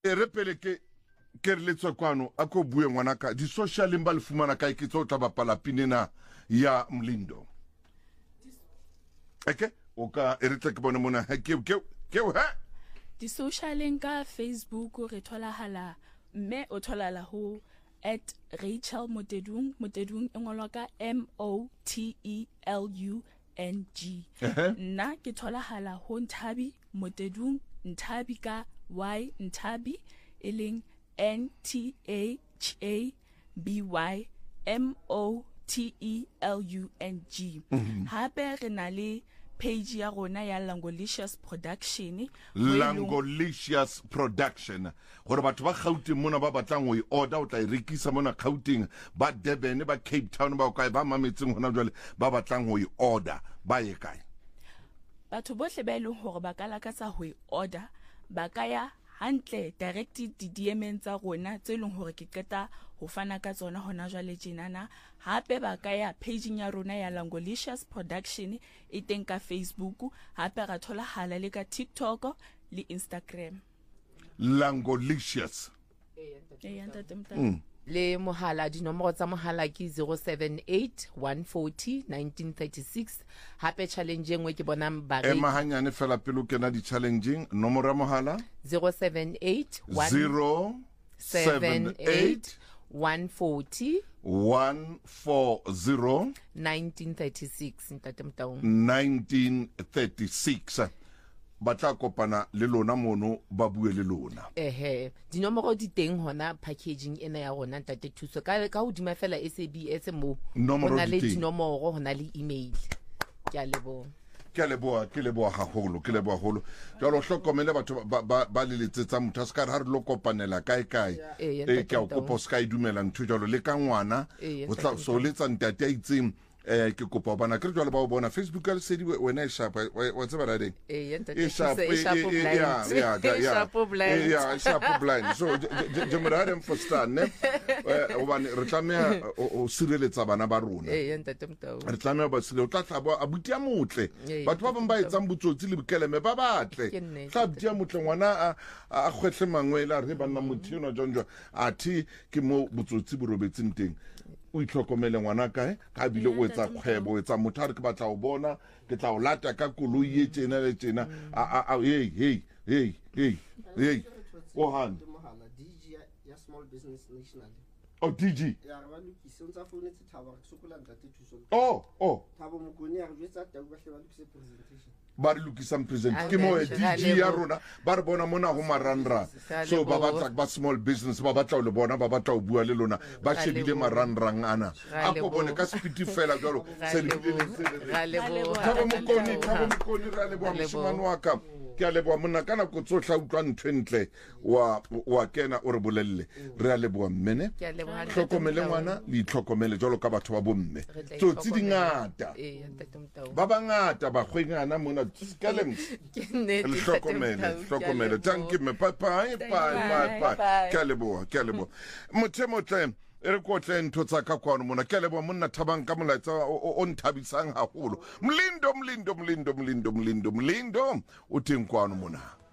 re pele ke re letswa kwano a ko bue ngwanaka di social imba le fumana kae ke tso tla bapala pinena ya Mlindo o ka re tle ke bone mona ke ha di social nka Facebook re tholahala mme o tholala ho @Rachel Motedung engolwa ka MOTELUNG nna ke tholahala ho Nthabi Motedung Nthabi ka Y Nthabi eleng NTHABY MOTELUNG hape re na le page ya rona ya Langolicious Production gore batho ba Gauteng mona ba batlang go order o tla e rekisa mona Gauteng ba Durban ba Cape Town ba kae ba mametseng hona jwale ba batlang go order ba ye kae batho bohle ba ileng hore ba ka lakatsa ho order ba ka ya hantle directed di-DM tsa rona tse leng hore ke qeta ho fana ka tsona hona jwale tjenana hape ba ka ya pageng ya rona ya Langolicious Production e teng ka Facebook hape ra thola hala le ka TikTok le Instagram Langolicious le mohala dinomoro tsa mohala ke 078 140 1936 hape challenge engwe ke bona ba re hanyane fela pelo kena di challenging nomoro ya mohala 078 140 1936 ntate Mtaung 1936 batla kopana le lona mono ba bue le lona dinomoro di teng hona packaging ena ya rona ntate Thuso ka hodima fela SBS mo hona le dinomoro hona le email ke a leboha ke leboha haholo jalo hlokomele batho ba le letsetsa motho a ska re lo kopanela kae ke a o kopa ska e dumela ntho jalo le ka ngwana o tla so letsa ntate a itseng ke kopa bana ke jwale ba o bona Facebook al sedi wena e sharp wa tseba ra ding sharp blind so jemra dem for stand ne o bana re tlameha o sireletsa bana ba rona ntate Mtaung re tlameha ba sile o tla tlabo a butia motle batho ba bang ba etsang botsotsi le bokeleme ba batle tla butia motle ngwana a kgwetle mangwela re banna motho yona jonjwa athi ke mo botsotsi bo robetseng teng o itlhokomele ngwana kae ka bile o etsa kgwebo o etsa motho a re ke batla o bona ke tla o lata ka koloi e tjena le tjena hey o han DG ya Small Business National DG ya ba lokise ntsa phone tse thaba re sokola ntate Thuso thabo mokone ya re jwetsa tau ba hle ba lokise presentation ba re lokisang present ke mo DG ya rona ba re bona mona ho maranra so ba batla ba small business ba batla le bona ba batla o bua le lona ba shebile maranrang ana a ko bone ka speed fela jalo se le thabo mokone ra le bua moshimane wa ka ke a leboa monna kana go tsotla utlwa ntwentle wa kena o re bolelle re a leboa mmene hlokomele ngwana le itlhokomele jalo ka batho ba bomme tsotsi dingata ba bangata ba kgwengana mona skeleng le hlokomele thank you bye ke a leboa motho motle re ko tle ntho tsa ka kwano mona ke lebo monna thabang ka molaetsa o nthabisang haholo Mlindo o teng kwano mona